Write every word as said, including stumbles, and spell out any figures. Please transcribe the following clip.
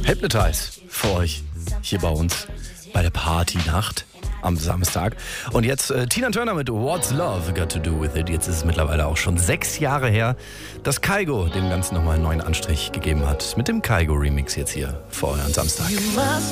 Hypnotize für euch hier bei uns bei der Partynacht am Samstag. Und jetzt äh, Tina Turner mit What's Love Got to Do With It. Jetzt ist es mittlerweile auch schon sechs Jahre her, dass Kygo dem Ganzen nochmal einen neuen Anstrich gegeben hat. Mit dem Kygo-Remix jetzt hier für euren Samstag.